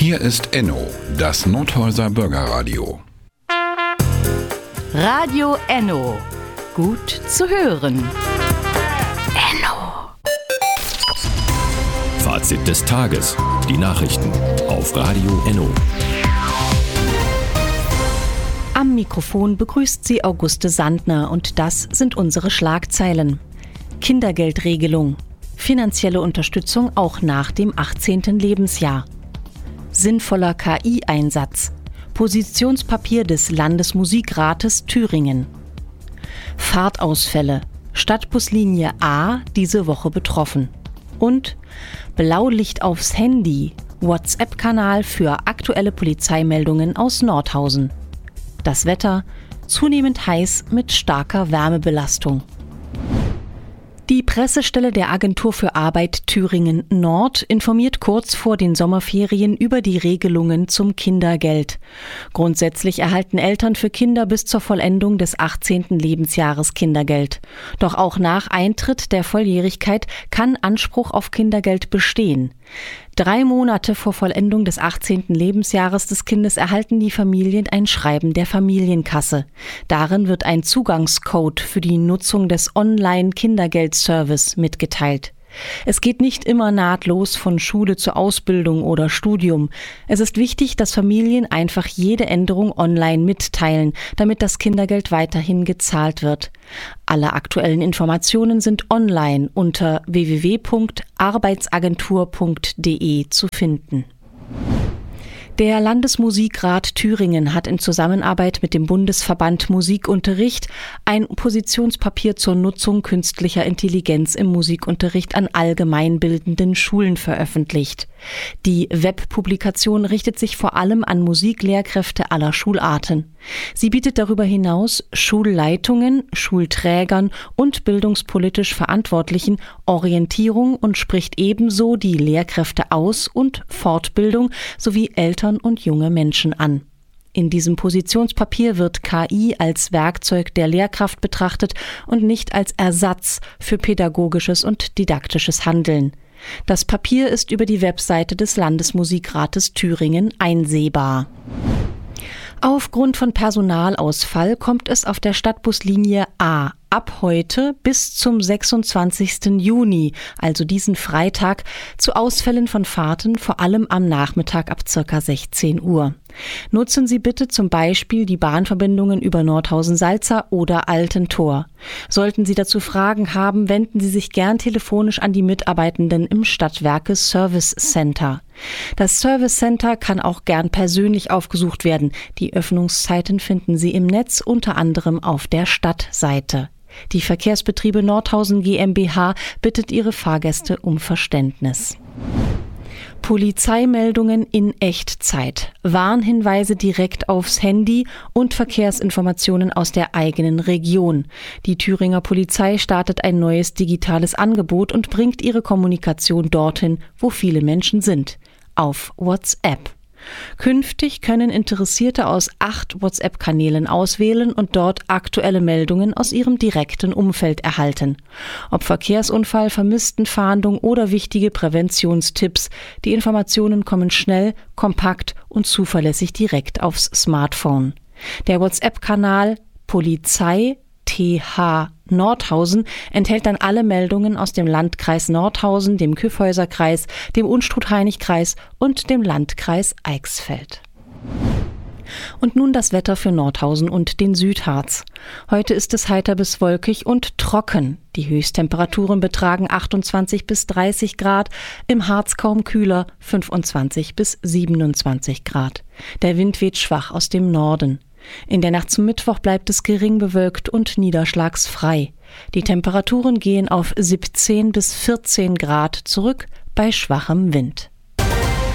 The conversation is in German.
Hier ist Enno, das Nordhäuser Bürgerradio. Radio Enno. Gut zu hören. Enno. Fazit des Tages. Die Nachrichten auf Radio Enno. Am Mikrofon begrüßt sie Auguste Sandner und das sind unsere Schlagzeilen. Kindergeldregelung. Finanzielle Unterstützung auch nach dem 18. Lebensjahr. Sinnvoller KI-Einsatz. Positionspapier des Landesmusikrates Thüringen. Fahrtausfälle. Stadtbuslinie A diese Woche betroffen. Und Blaulicht aufs Handy. WhatsApp-Kanal für aktuelle Polizeimeldungen aus Nordhausen. Das Wetter zunehmend heiß mit starker Wärmebelastung. Die Pressestelle der Agentur für Arbeit Thüringen Nord informiert kurz vor den Sommerferien über die Regelungen zum Kindergeld. Grundsätzlich erhalten Eltern für Kinder bis zur Vollendung des 18. Lebensjahres Kindergeld. Doch auch nach Eintritt der Volljährigkeit kann Anspruch auf Kindergeld bestehen. 3 Monate vor Vollendung des 18. Lebensjahres des Kindes erhalten die Familien ein Schreiben der Familienkasse. Darin wird ein Zugangscode für die Nutzung des Online-Kindergeldservice mitgeteilt. Es geht nicht immer nahtlos von Schule zur Ausbildung oder Studium. Es ist wichtig, dass Familien einfach jede Änderung online mitteilen, damit das Kindergeld weiterhin gezahlt wird. Alle aktuellen Informationen sind online unter www.arbeitsagentur.de zu finden. Der Landesmusikrat Thüringen hat in Zusammenarbeit mit dem Bundesverband Musikunterricht ein Positionspapier zur Nutzung künstlicher Intelligenz im Musikunterricht an allgemeinbildenden Schulen veröffentlicht. Die Webpublikation richtet sich vor allem an Musiklehrkräfte aller Schularten. Sie bietet darüber hinaus Schulleitungen, Schulträgern und bildungspolitisch Verantwortlichen Orientierung und spricht ebenso die Lehrkräfte aus- und Fortbildung sowie Eltern und junge Menschen an. In diesem Positionspapier wird KI als Werkzeug der Lehrkraft betrachtet und nicht als Ersatz für pädagogisches und didaktisches Handeln. Das Papier ist über die Webseite des Landesmusikrates Thüringen einsehbar. Aufgrund von Personalausfall kommt es auf der Stadtbuslinie A ab heute bis zum 26. Juni, also diesen Freitag, zu Ausfällen von Fahrten, vor allem am Nachmittag ab ca. 16 Uhr. Nutzen Sie bitte zum Beispiel die Bahnverbindungen über Nordhausen-Salza oder Altentor. Sollten Sie dazu Fragen haben, wenden Sie sich gern telefonisch an die Mitarbeitenden im Stadtwerke Service Center. Das Service Center kann auch gern persönlich aufgesucht werden. Die Öffnungszeiten finden Sie im Netz, unter anderem auf der Stadtseite. Die Verkehrsbetriebe Nordhausen GmbH bittet ihre Fahrgäste um Verständnis. Polizeimeldungen in Echtzeit, Warnhinweise direkt aufs Handy und Verkehrsinformationen aus der eigenen Region. Die Thüringer Polizei startet ein neues digitales Angebot und bringt ihre Kommunikation dorthin, wo viele Menschen sind, auf WhatsApp. Künftig können Interessierte aus 8 WhatsApp-Kanälen auswählen und dort aktuelle Meldungen aus ihrem direkten Umfeld erhalten. Ob Verkehrsunfall, Vermisstenfahndung oder wichtige Präventionstipps, die Informationen kommen schnell, kompakt und zuverlässig direkt aufs Smartphone. Der WhatsApp-Kanal Polizei TH Nordhausen enthält dann alle Meldungen aus dem Landkreis Nordhausen, dem Kyffhäuserkreis, dem Unstrut-Hainich-Kreis und dem Landkreis Eichsfeld. Und nun das Wetter für Nordhausen und den Südharz. Heute ist es heiter bis wolkig und trocken. Die Höchsttemperaturen betragen 28 bis 30 Grad, im Harz kaum kühler, 25 bis 27 Grad. Der Wind weht schwach aus dem Norden. In der Nacht zum Mittwoch bleibt es gering bewölkt und niederschlagsfrei. Die Temperaturen gehen auf 17 bis 14 Grad zurück bei schwachem Wind.